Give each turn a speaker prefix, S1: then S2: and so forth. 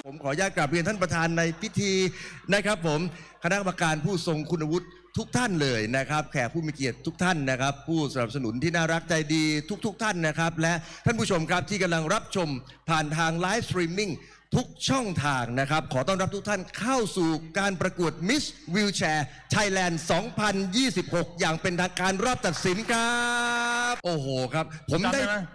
S1: ผมขออนุญาตกราบเรียนท่านประธานในพิธีนะครับผมคณะกรรมการผู้ทรงคุณวุฒิทุกท่านเลยนะครับแขกผู้มีเกียรติทุกท่านนะครับผู้สนับสนุนที่น่ารักใจดีทุกท่านนะครับและท่านผู้ชมครับที่กำลังรับชมผ่านทางไลฟ์สตรีมมิ่งทุกช่องทางนะครับขอต้อนรับทุกท่านเข้าสู่การประกวด Miss Wheelchair Thailand 2026 อย่างเป็นทางการรอบตัดสินครับโอ้โหครับผมได้